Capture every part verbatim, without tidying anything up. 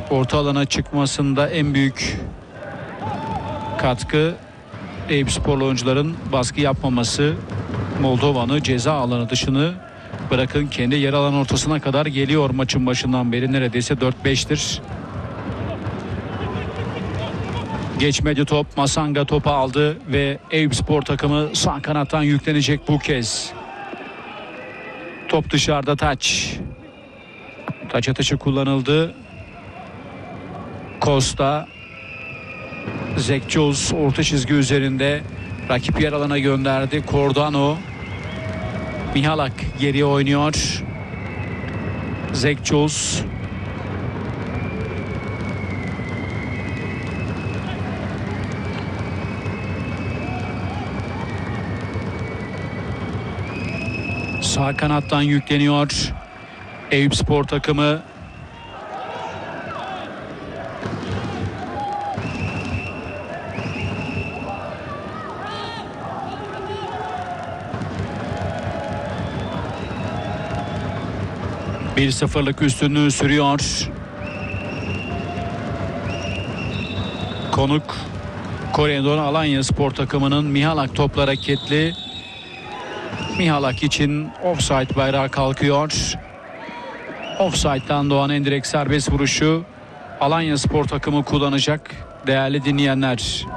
orta alana çıkmasında en büyük katkı Eyüpsporlu oyuncuların baskı yapmaması. Moldovan'ı ceza alanı dışını bırakın kendi yer alan ortasına kadar geliyor maçın başından beri, neredeyse dört beştir. Geçmedi top. Masanga topu aldı ve Eyüpspor takımı sağ kanattan yüklenecek bu kez. Top dışarıda, taç. Taç atışı kullanıldı. Costa. Zekçoz orta çizgi üzerinde rakip yer alana gönderdi. Cordano. Mihalak geriye oynuyor. Zekçoz. Sağ kanattan yükleniyor Eyüpspor takımı. bir sıfırlık üstünlüğü sürüyor. Konuk Koridor Alanyaspor takımının Mihalak topla hareketli. Mihalak için offside bayrağı kalkıyor. Offside'dan doğan en direkt serbest vuruşu Alanyaspor takımı kullanacak değerli dinleyenler.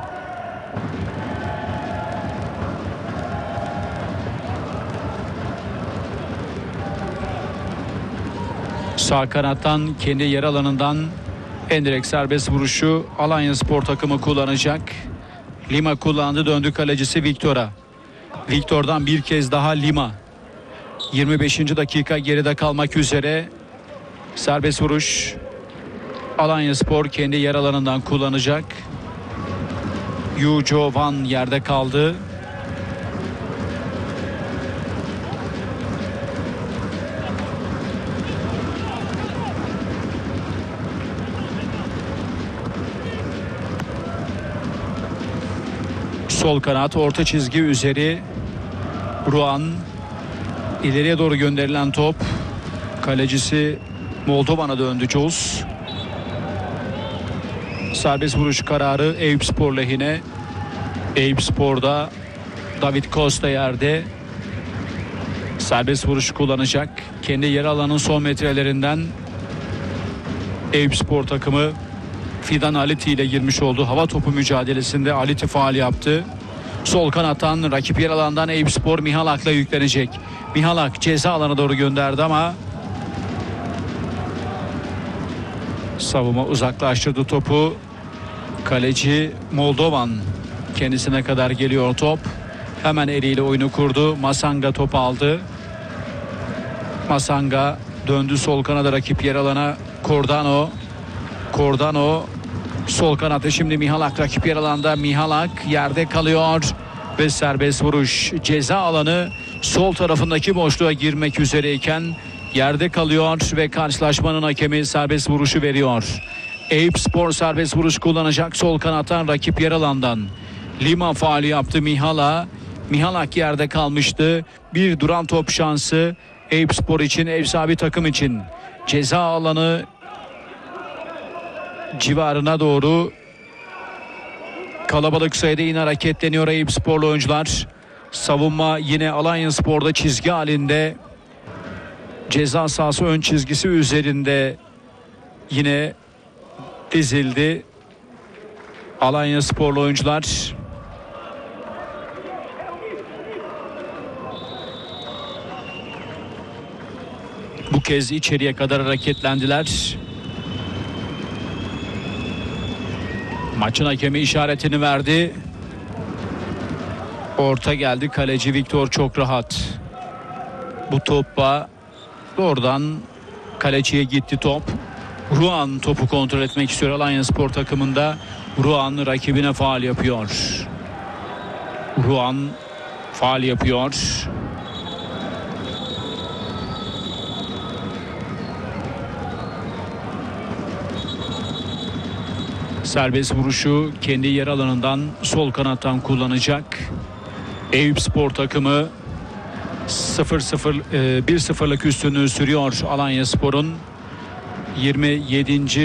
Sağ kanattan kendi yer alanından en direkt serbest vuruşu Alanyaspor takımı kullanacak. Lima kullandı, döndü kalecisi Victor'a. Victor'dan bir kez daha Lima. yirmi beşinci dakika geride kalmak üzere. Serbest vuruş Alanyaspor kendi yer alanından kullanacak. Yujo Van yerde kaldı. Sol kanat orta çizgi üzeri Ruan. İleriye doğru gönderilen top. Kalecisi Moldovan'a döndü Joz. Serbest vuruş kararı Eyüpspor lehine. Eyüpspor'da David Costa yerde. Serbest vuruş kullanacak. Kendi yer alanın son metrelerinden Eyüpspor takımı Fidan Aliti ile girmiş oldu. Hava topu mücadelesinde Aliti faal yaptı. Sol kanattan rakip yer alandan Eyüpspor Mihalak'la yüklenecek. Mihalak ceza alana doğru gönderdi ama savunma uzaklaştırdı topu. Kaleci Moldovan kendisine kadar geliyor top. Hemen eliyle oyunu kurdu. Masanga topu aldı. Masanga döndü sol kanada rakip yer alana. Cordano. Cordano sol kanatta, şimdi Mihalak rakip yer alanda. Mihalak yerde kalıyor ve serbest vuruş. Ceza alanı sol tarafındaki boşluğa girmek üzereyken yerde kalıyor ve karşılaşmanın hakemi serbest vuruşu veriyor. Eyüpspor serbest vuruş kullanacak sol kanattan rakip yer alandan. Lima faali yaptı Mihala. Mihalak yerde kalmıştı. Bir duran top şansı Eyüpspor için, ev sahibi takım için. Ceza alanı civarına doğru kalabalık sayıda yine hareketleniyor Eyüpsporlu oyuncular. Savunma yine Alanyaspor'da çizgi halinde. Ceza sahası ön çizgisi üzerinde yine dizildi Alanyasporlu oyuncular. Bu kez içeriye kadar hareketlendiler. Maçın hakemi işaretini verdi. Orta geldi. Kaleci Victor çok rahat. Bu topa doğrudan kaleciye gitti top. Ruan topu kontrol etmek istiyor Alanyaspor takımında. Ruan rakibine faal yapıyor. Ruan faal yapıyor. Serbest vuruşu kendi yer alanından sol kanattan kullanacak Eyüpspor takımı. sıfır sıfır bir sıfırlık üstünlüğü sürüyor Alanyaspor'un. yirmi yedinci